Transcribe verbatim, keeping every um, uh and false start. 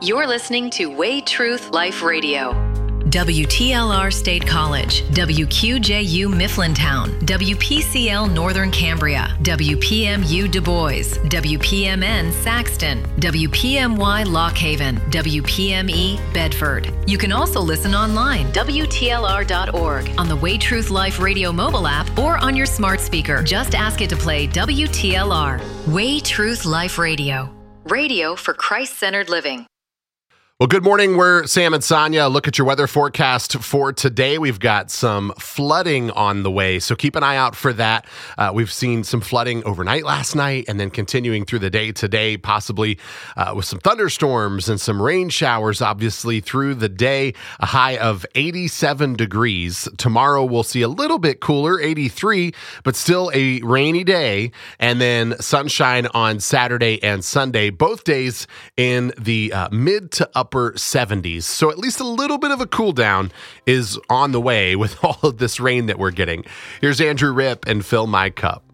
You're listening to Way Truth Life Radio. W T L R State College, W Q J U Mifflintown, W P C L Northern Cambria, W P M U Du Bois, W P M N Saxton, W P M Y Lock Haven, W P M E Bedford. You can also listen online, W T L R dot org, on the Way Truth Life Radio mobile app, or on your smart speaker. Just ask it to play W T L R. Way Truth Life Radio. Radio for Christ-centered living. Well, good morning. We're Sam and Sonia. Look at your weather forecast for today. We've got some flooding on the way, so keep an eye out for that. Uh, we've seen some flooding overnight last night and then continuing through the day today, possibly uh, with some thunderstorms and some rain showers, obviously, through the day. A high of eighty-seven degrees. Tomorrow we'll see a little bit cooler, eighty-three, but still a rainy day. And then sunshine on Saturday and Sunday, both days in the uh, mid to upper upper seventies. So at least a little bit of a cool down is on the way with all of this rain that we're getting. Here's Andrew Ripp and Fill My Cup.